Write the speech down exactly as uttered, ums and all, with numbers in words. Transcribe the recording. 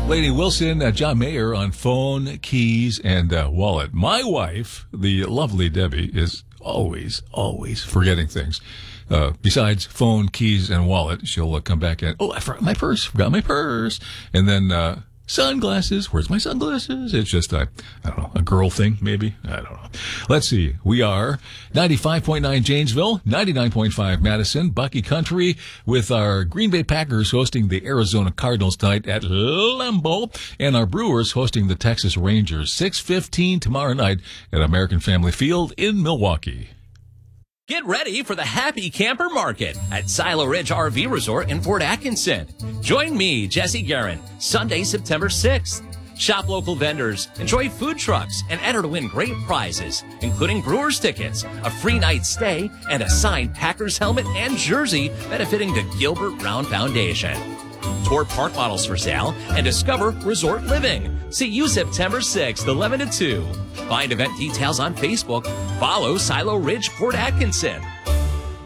Lady Wilson, uh, John Mayer on phone, keys, and uh, wallet. My wife, the lovely Debbie, is always, always forgetting things. Uh, besides phone, keys, and wallet, she'll uh, come back and, oh, I forgot my purse, forgot my purse. And then, uh, sunglasses, where's my sunglasses? It's just, a, I don't know, a girl thing, maybe? I don't know. Let's see. We are ninety-five point nine Janesville, ninety-nine point five Madison, Bucky Country, with our Green Bay Packers hosting the Arizona Cardinals tonight at Lambeau, and our Brewers hosting the Texas Rangers, six fifteen tomorrow night at American Family Field in Milwaukee. Get ready for the Happy Camper Market at Silo Ridge R V Resort in Fort Atkinson. Join me, Jesse Guerin, Sunday, September sixth. Shop local vendors, enjoy food trucks, and enter to win great prizes, including Brewers tickets, a free night stay, and a signed Packers helmet and jersey benefiting the Gilbert Brown Foundation. Tour park models for sale and discover resort living. See you September sixth, eleven to two. Find event details on Facebook. Follow Silo Ridge Port Atkinson.